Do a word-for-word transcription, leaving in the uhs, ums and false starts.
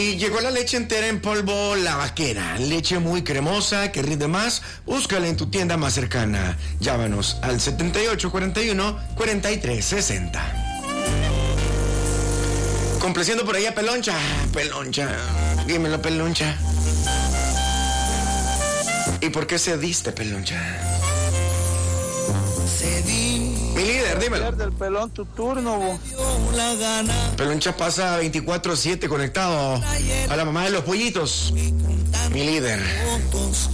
Y llegó la leche entera en polvo La Vaquera, leche muy cremosa que rinde más. Búscala en tu tienda más cercana. Llámanos al setenta y ocho cuarenta y uno cuarenta y tres sesenta. Complaciendo por ahí a Peloncha. Peloncha, dímelo, Peloncha. ¿Y por qué cediste, Peloncha? Cedí. Mi líder, dímelo. Del pelón tu turno, bo. Peloncha pasa veinticuatro siete conectado a la mamá de los pollitos. Mi líder.